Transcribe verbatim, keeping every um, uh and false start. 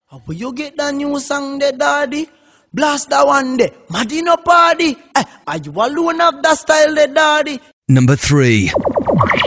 How will you get the new song there, daddy? Blast that one day, Madino party. Eh, are you alone of that style there, daddy? Number three.